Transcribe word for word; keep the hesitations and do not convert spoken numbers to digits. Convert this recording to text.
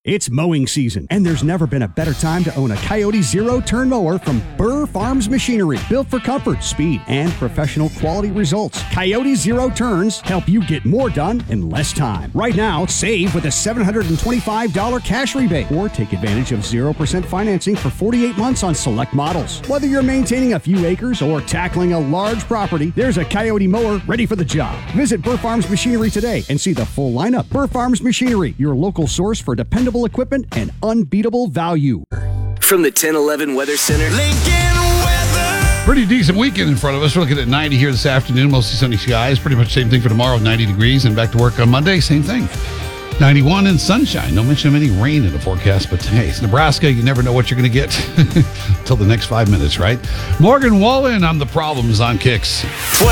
It's mowing season, and there's never been a better time to own a Coyote zero-turn mower from Burr Farms Machinery. Built for comfort, speed, and professional quality results, Coyote Zero Turns help you get more done in less time. Right now, save with a seven hundred twenty-five dollars cash rebate, or take advantage of zero percent financing for forty-eight months on select models. Whether you're maintaining a few acres or tackling a large property, there's a Coyote mower ready for the job. Visit Burr Farms Machinery today and see the full lineup. Burr Farms Machinery, your local source for dependable equipment and unbeatable value. From the ten eleven Weather Center, Lincoln weather. Pretty decent weekend in front of us. We're looking at ninety here this afternoon, mostly sunny skies. Pretty much same thing for tomorrow, ninety degrees, and back to work on Monday, same thing. ninety-one and sunshine. No mention of any rain in the forecast, but hey, it's Nebraska. You never know what you're going to get until the next five minutes, right? Morgan Wallen on the problems on Kicks. What